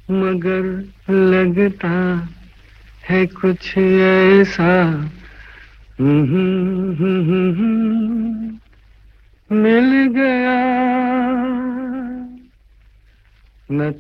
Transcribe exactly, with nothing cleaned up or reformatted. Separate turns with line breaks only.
मगर लगता है कुछ ऐसा। मिल गया न